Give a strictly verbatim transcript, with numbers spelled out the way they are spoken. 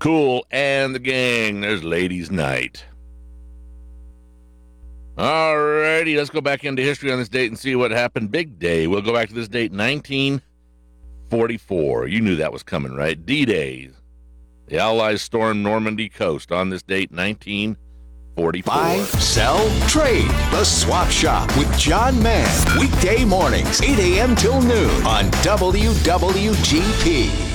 Kool and the gang. There's ladies' night. All righty, let's go back into history on this date and see what happened. Big day. We'll go back to this date, nineteen forty-four. You knew that was coming, right? D-Day. The Allies stormed Normandy coast on this date, nineteen forty-four. Buy, sell, trade. The Swap Shop with John Mann. Weekday mornings, eight a.m. till noon on W W G P.